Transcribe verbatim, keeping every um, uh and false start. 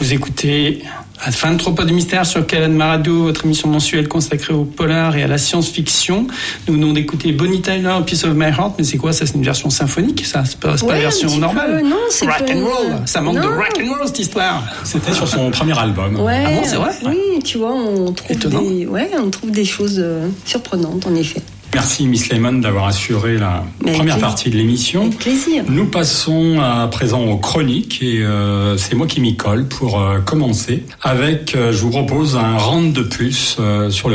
Vous écoutez à fin de Trop pas de mystère sur Calama Radio, votre émission mensuelle consacrée au polar et à la science-fiction. Nous venons d'écouter Bonnie Tyler, Piece of My Heart, mais c'est quoi ça? C'est une version symphonique, ça? C'est pas, c'est ouais, pas la version normale? Peu, non, c'est rock pas... and roll. Ça manque non. de rock and roll cette histoire. C'était sur son premier album. Ouais, ah bon, c'est vrai? Oui, tu vois, on trouve des, ouais, on trouve des choses euh, surprenantes en effet. Merci Miss Lemon d'avoir assuré la Mais première plaisir. partie de l'émission. Avec plaisir. Nous passons à présent aux chroniques et euh, c'est moi qui m'y colle pour euh, commencer avec, euh, je vous propose un round de plus euh, sur le